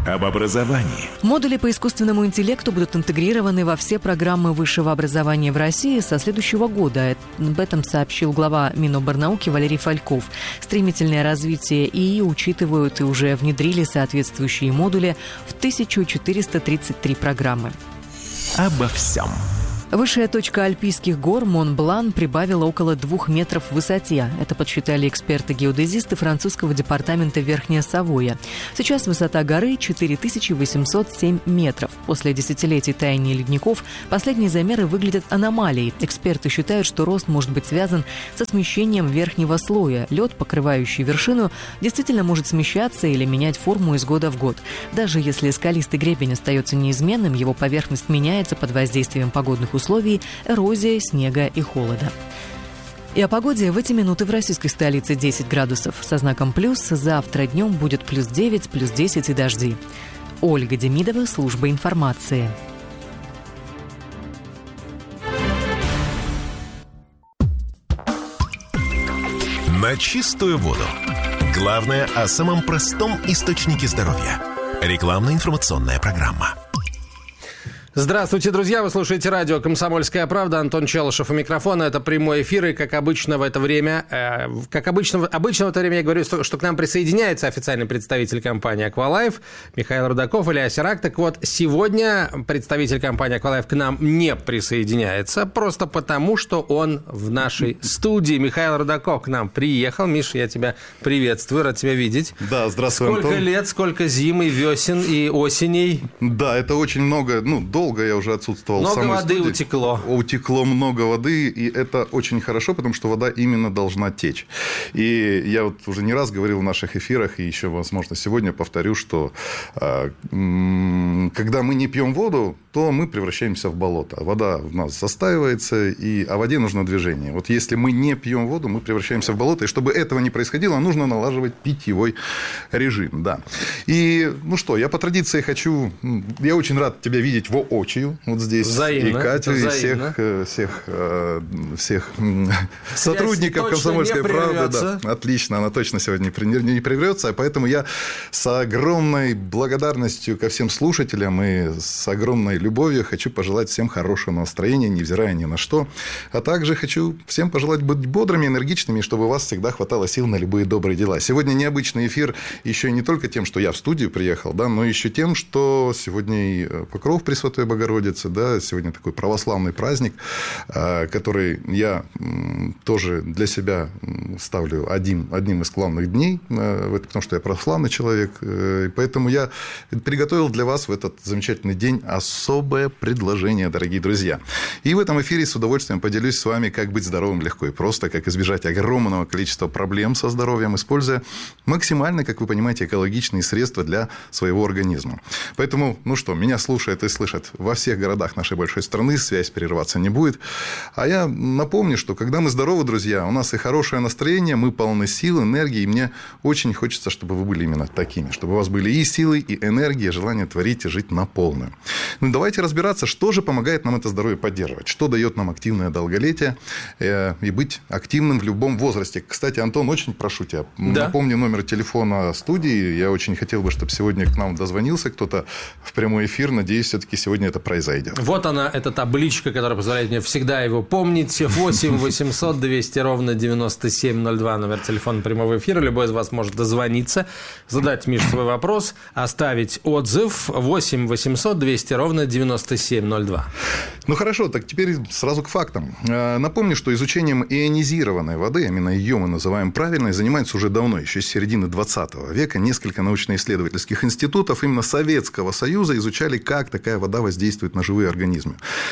об образовании. Модули по искусственному интеллекту будут интегрированы во все программы высшего образования в России со следующего года. Об этом сообщил глава Миноборнауки Валерий Фальков. Стремительное развитие ИИ учитывают и уже внедрили соответствующие модули в 1433 программы. Обо всем. Высшая точка Альпийских гор Мон-Блан прибавила около 2 метров в высоте. Это подсчитали эксперты-геодезисты французского департамента Верхняя Савойя. Сейчас высота горы 4807 метров. После десятилетий таяния ледников последние замеры выглядят аномалией. Эксперты считают, что рост может быть связан со смещением верхнего слоя. Лед, покрывающий вершину, действительно может смещаться или менять форму из года в год. Даже если скалистый гребень остается неизменным, его поверхность меняется под воздействием погодных условий, эрозия, снега и холода. И о погоде в эти минуты в российской столице 10 градусов со знаком плюс. Завтра днем будет плюс 9, плюс 10 и дожди. Ольга Демидова, служба информации. На чистую воду. Главное о самом простом источнике здоровья. Рекламно-информационная программа. Здравствуйте, друзья! Вы слушаете радио «Комсомольская правда». Антон Челышев у микрофона. Это прямой эфир. И, как обычно в это время... обычно в это время я говорю, что к нам присоединяется официальный представитель компании «Аквалайф» Михаил Рудаков или Асерак. Так вот, сегодня представитель компании «Аквалайф» к нам не присоединяется, просто потому, что он в нашей студии. Михаил Рудаков к нам приехал. Миша, я тебя приветствую, рад тебя видеть. Да, здравствуй, Антон. Сколько лет, сколько зим и весен, и осеней? Да, это очень много, долго я уже отсутствовал в самой студии. Много воды утекло. Утекло много воды, и это очень хорошо, потому что вода именно должна течь. И я вот уже не раз говорил в наших эфирах, и еще, возможно, сегодня повторю, что когда мы не пьем воду, то мы превращаемся в болото. Вода в нас застаивается, а воде нужно движение. Вот если мы не пьем воду, мы превращаемся в болото, и чтобы этого не происходило, нужно налаживать питьевой режим. Да. И, я по традиции я очень рад тебя видеть воочию, вот здесь. Взаимно. И Катю, и всех сотрудников «Комсомольской правды». Да, отлично, она точно сегодня не прервется, поэтому я с огромной благодарностью ко всем слушателям и с огромной любовью хочу пожелать всем хорошего настроения, невзирая ни на что, а также хочу всем пожелать быть бодрыми, энергичными, чтобы у вас всегда хватало сил на любые добрые дела. Сегодня необычный эфир еще не только тем, что я в студию приехал, да, но еще тем, что сегодня и Покров Пресвятой Богородицы, да, сегодня такой православный праздник, который я тоже для себя ставлю одним из главных дней, потому что я православный человек, и поэтому я приготовил для вас в этот замечательный день особое предложение, дорогие друзья. И в этом эфире с удовольствием поделюсь с вами, как быть здоровым легко и просто, как избежать огромного количества проблем со здоровьем, используя максимально, как вы понимаете, экологичные средства для своего организма. Поэтому, меня слушают и слышат во всех городах нашей большой страны, связь прерываться не будет. А я напомню, что когда мы здоровы, друзья, у нас и хорошее настроение, мы полны сил, энергии, и мне очень хочется, чтобы вы были именно такими, чтобы у вас были и силы, и энергия, желание творить и жить на полную. Давайте разбираться, что же помогает нам это здоровье поддерживать, что дает нам активное долголетие и быть активным в любом возрасте. Кстати, Антон, очень прошу тебя, напомни номер телефона студии, я очень хотел бы, чтобы сегодня к нам дозвонился кто-то в прямой эфир, надеюсь, все-таки сегодня это произойдет. Вот она, эта табличка, которая позволяет мне всегда его помнить. 8 800 200 ровно 9702, номер телефона прямого эфира. Любой из вас может дозвониться, задать Мише свой вопрос, оставить отзыв. 8 800 200 ровно 9702. Хорошо, так теперь сразу к фактам. Напомню, что изучением ионизированной воды, именно ее мы называем правильной, занимаются уже давно, еще с середины 20 века. Несколько научно-исследовательских институтов именно Советского Союза изучали, как такая вода воздействует на живые организмы.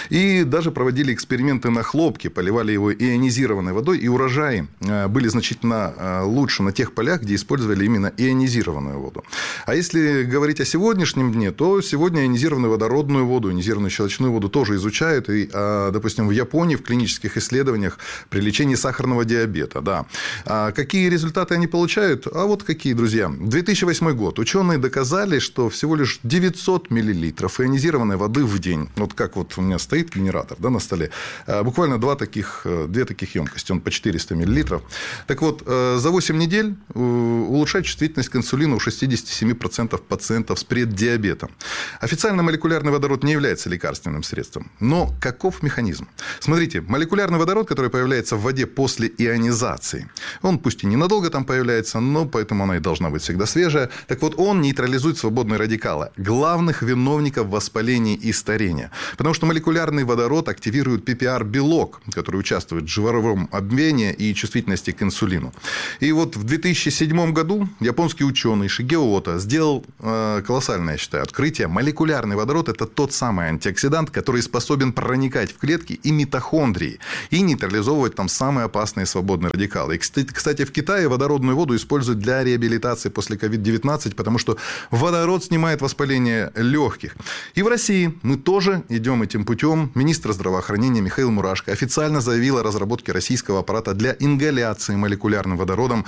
И даже проводили эксперименты на хлопке, поливали его ионизированной водой, и урожаи были значительно лучше на тех полях, где использовали именно ионизированную воду. А если говорить о сегодняшнем дне, то сегодня ионизированную водородную воду, ионизированную щелочную воду тоже изучают. И, допустим, в Японии в клинических исследованиях при лечении сахарного диабета. Да. А какие результаты они получают? А вот какие, друзья. 2008 год. Ученые доказали, что всего лишь 900 мл ионизированной воды в день. Вот как вот у меня стоит генератор, да, на столе. Буквально две таких емкости. Он по 400 мл. Так вот, за 8 недель улучшает чувствительность к инсулину у 67% пациентов с преддиабетом. Официально молекулярный водород не является лекарственным средством. Но каков механизм? Смотрите, молекулярный водород, который появляется в воде после ионизации, он пусть и ненадолго там появляется, но поэтому она и должна быть всегда свежая. Так вот, он нейтрализует свободные радикалы, главных виновников воспаления и старения. Потому что молекулярный водород активирует PPR-белок, который участвует в жировом обмене и чувствительности к инсулину. И вот в 2007 году японский ученый Шигео Ото сделал колоссальное, я считаю, открытие. Молекулярный водород – это тот самый антиоксидант, который способен проникать в клетки и митохондрии и нейтрализовывать там самые опасные свободные радикалы. И, кстати, в Китае водородную воду используют для реабилитации после COVID-19, потому что водород снимает воспаление легких. И в России мы тоже идем этим путем. Министр здравоохранения Михаил Мурашко официально заявил о разработке российского аппарата для ингаляции молекулярным водородом.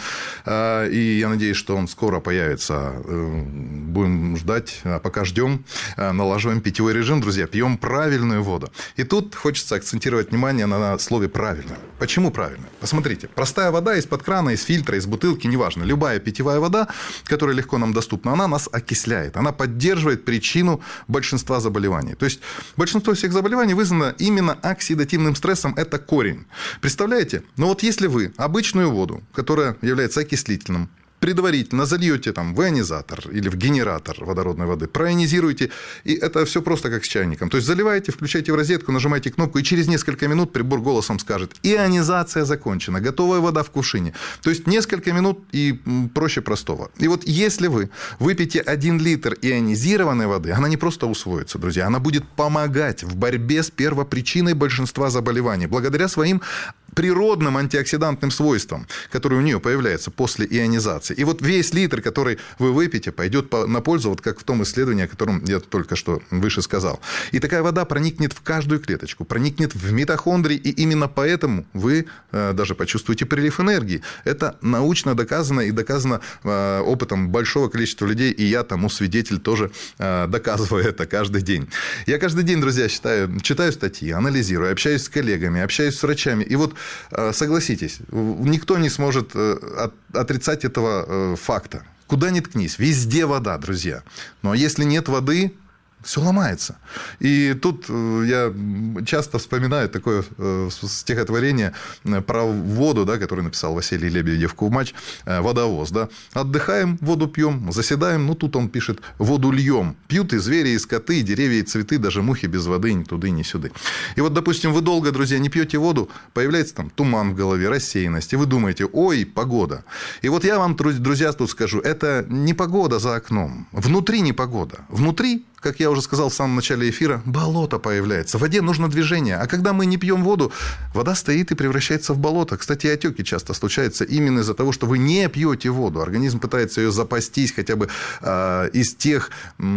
И я надеюсь, что он скоро появится. Будем ждать. А пока ждем, налаживаем питьевой режим, друзья. Пьем правильную воду. И тут хочется акцентировать внимание на слове «правильно». Почему правильно? Посмотрите. Простая вода из-под крана, из фильтра, из бутылки, неважно. Любая питьевая вода, которая легко нам доступна, она нас окисляет. Она поддерживает причину большинства заболеваний. То есть большинство всех заболеваний вызвано именно оксидативным стрессом. Это корень. Представляете? Но вот если вы обычную воду, которая является окислительным, предварительно зальете там в ионизатор или в генератор водородной воды, проионизируете, и это все просто как с чайником. То есть заливаете, включаете в розетку, нажимаете кнопку, и через несколько минут прибор голосом скажет: ионизация закончена, готовая вода в кувшине. То есть несколько минут и проще простого. И вот если вы выпьете 1 литр ионизированной воды, она не просто усвоится, друзья, она будет помогать в борьбе с первопричиной большинства заболеваний, благодаря своим природным антиоксидантным свойствам, которые у нее появляются после ионизации. И вот весь литр, который вы выпьете, пойдет на пользу, вот как в том исследовании, о котором я только что выше сказал. И такая вода проникнет в каждую клеточку, проникнет в митохондрии, и именно поэтому вы даже почувствуете прилив энергии. Это научно доказано и доказано опытом большого количества людей, и я тому свидетель тоже доказываю это каждый день. Я каждый день, друзья, читаю статьи, анализирую, общаюсь с коллегами, общаюсь с врачами, и вот согласитесь, никто не сможет отрицать этого факта. Куда ни ткнись, везде вода, друзья. Но если нет воды, все ломается. И тут я часто вспоминаю такое стихотворение про воду, да, которое написал Василий Лебедев Кумач, «Водовоз». Да. Отдыхаем, воду пьем, заседаем, тут он пишет: воду льем. Пьют и звери, и скоты, и деревья, и цветы, даже мухи без воды ни туды, ни сюды. И вот, допустим, вы долго, друзья, не пьете воду, появляется там туман в голове, рассеянность, и вы думаете: ой, погода. И вот я вам, друзья, тут скажу, это не погода за окном, внутри не погода. Внутри, как я уже сказал в самом начале эфира, болото появляется. В воде нужно движение. А когда мы не пьем воду, вода стоит и превращается в болото. Кстати, отеки часто случаются именно из-за того, что вы не пьете воду. Организм пытается ее запастись хотя бы из тех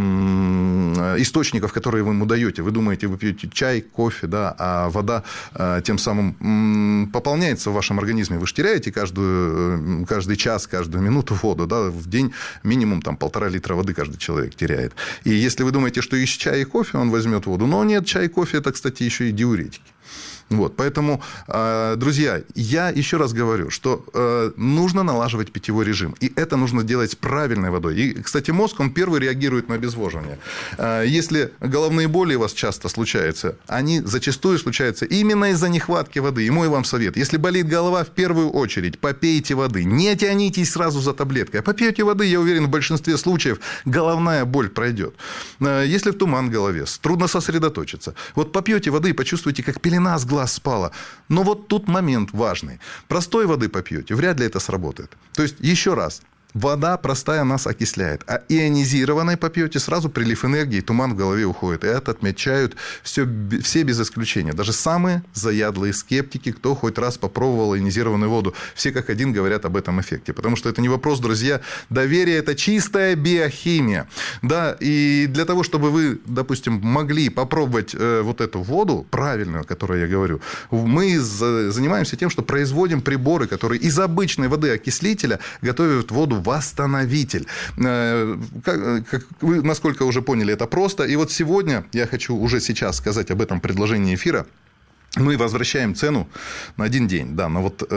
источников, которые вы ему даете. Вы думаете, вы пьете чай, кофе, да, а вода тем самым пополняется в вашем организме. Вы же теряете каждый час, каждую минуту воду. Да? В день минимум 1,5 литра воды каждый человек теряет. И если вы думаете, что из чая и кофе он возьмет воду, но нет, чай и кофе – это, кстати, еще и диуретики. Вот, поэтому, друзья, я еще раз говорю, что нужно налаживать питьевой режим. И это нужно делать с правильной водой. И, кстати, мозг, он первый реагирует на обезвоживание. Если головные боли у вас часто случаются, они зачастую случаются именно из-за нехватки воды. И мой вам совет: если болит голова, в первую очередь попейте воды. Не тянитесь сразу за таблеткой. Попейте воды, я уверен, в большинстве случаев головная боль пройдет. Если в туман в голове, трудно сосредоточиться, вот попьете воды и почувствуете, как пелена с глаз спала. Но вот тут момент важный. Простой воды попьете, вряд ли это сработает. То есть, еще раз, вода простая нас окисляет, а ионизированной попьете, сразу прилив энергии, туман в голове уходит. И это отмечают все без исключения. Даже самые заядлые скептики, кто хоть раз попробовал ионизированную воду, все как один говорят об этом эффекте. Потому что это не вопрос, друзья, доверие – это чистая биохимия. Да, и для того, чтобы вы, допустим, могли попробовать вот эту воду, правильную, о которой я говорю, мы занимаемся тем, что производим приборы, которые из обычной воды окислителя готовят воду восстановитель. Как вы, насколько уже поняли, это просто. И вот сегодня я хочу уже сейчас сказать об этом предложении эфира. Мы возвращаем цену на один день. Да, но вот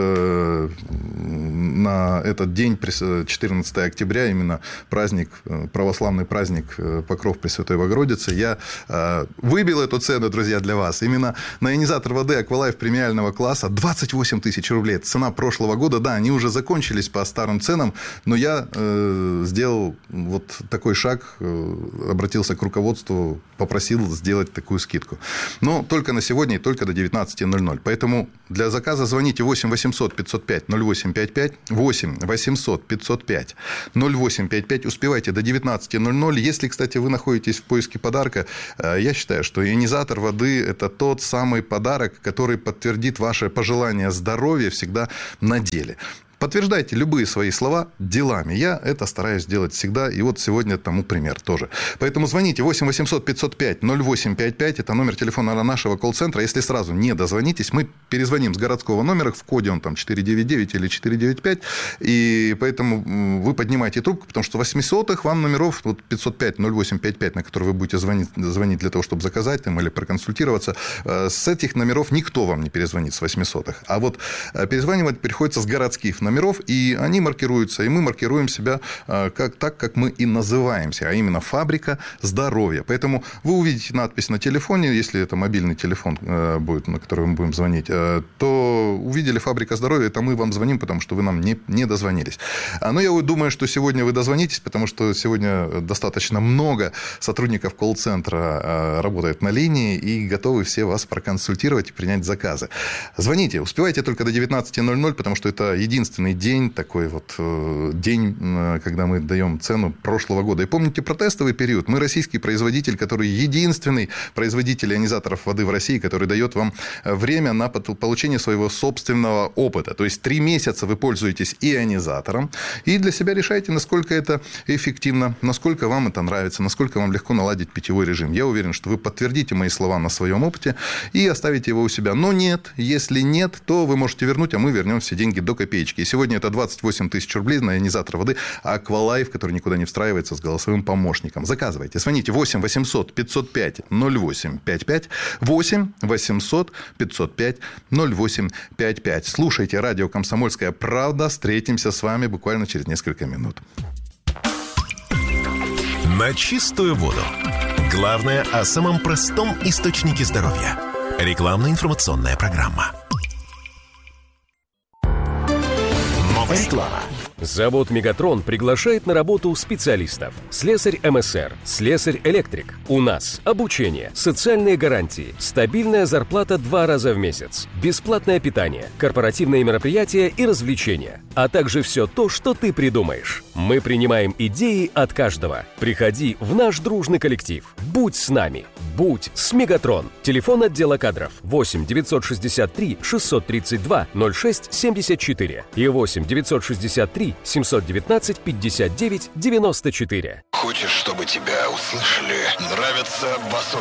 на этот день, 14 октября, именно праздник, православный праздник Покров Пресвятой Богородицы, я выбил эту цену, друзья, для вас. Именно на ионизатор воды Аквалайф премиального класса 28 тысяч рублей. Это цена прошлого года. Да, они уже закончились по старым ценам, но я сделал вот такой шаг, обратился к руководству, попросил сделать такую скидку. Но только на сегодня и только до 19:00. Поэтому для заказа звоните 8 800 505 0855, 8 800 505 0855. Успевайте до 19:00. Если, кстати, вы находитесь в поиске подарка, я считаю, что ионизатор воды – это тот самый подарок, который подтвердит ваше пожелание здоровья всегда на деле. Подтверждайте любые свои слова делами. Я это стараюсь делать всегда. И вот сегодня тому пример тоже. Поэтому звоните 8 800 505 0855. Это номер телефона нашего колл-центра. Если сразу не дозвонитесь, мы перезвоним с городского номера. В коде он там 499 или 495. И поэтому вы поднимаете трубку, потому что 800-х вам номеров вот 505 0855, на который вы будете звонить для того, чтобы заказать там, или проконсультироваться. С этих номеров никто вам не перезвонит с 800-х. А вот перезванивать приходится с городских номеров, и они маркируются, и мы маркируем себя так, как мы и называемся, а именно «Фабрика здоровья». Поэтому вы увидите надпись на телефоне, если это мобильный телефон будет, на который мы будем звонить, то увидели «Фабрика здоровья», это мы вам звоним, потому что вы нам не дозвонились. Но я думаю, что сегодня вы дозвонитесь, потому что сегодня достаточно много сотрудников колл-центра работает на линии и готовы все вас проконсультировать и принять заказы. Звоните, успевайте только до 19:00, потому что это единственный день, такой вот день, когда мы даем цену прошлого года. И помните про тестовый период? Мы российский производитель, который единственный производитель ионизаторов воды в России, который дает вам время на получение своего собственного опыта. То есть 3 месяца вы пользуетесь ионизатором и для себя решаете, насколько это эффективно, насколько вам это нравится, насколько вам легко наладить питьевой режим. Я уверен, что вы подтвердите мои слова на своем опыте и оставите его у себя. Но нет, если нет, то вы можете вернуть, а мы вернем все деньги до копеечки. И сегодня это 28 тысяч рублей на ионизатор воды Аквалайф, который никуда не встраивается, с голосовым помощником. Заказывайте. Звоните 8 800 505 0855, 8 800 505 0855. Слушайте радио «Комсомольская правда». Встретимся с вами буквально через несколько минут. На чистую воду. Главное о самом простом источнике здоровья. Рекламно-информационная программа. Реклама. Завод «Мегатрон» приглашает на работу специалистов. Слесарь МСР, слесарь-электрик. У нас обучение, социальные гарантии, стабильная зарплата 2 раза в месяц, бесплатное питание, корпоративные мероприятия и развлечения, а также все то, что ты придумаешь. Мы принимаем идеи от каждого. Приходи в наш дружный коллектив. Будь с нами. Будь с «Мегатрон». Телефон отдела кадров 8 963 632 06 74 и 8 963 719 59 94. Хочешь, чтобы тебя услышали? Нравятся басовые